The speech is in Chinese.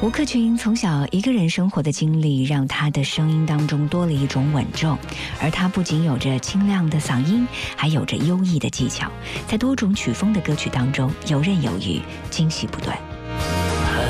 吴克群从小一个人生活的经历，让他的声音当中多了一种稳重，而他不仅有着清亮的嗓音，还有着优异的技巧，在多种曲风的歌曲当中游刃有余，惊喜不断。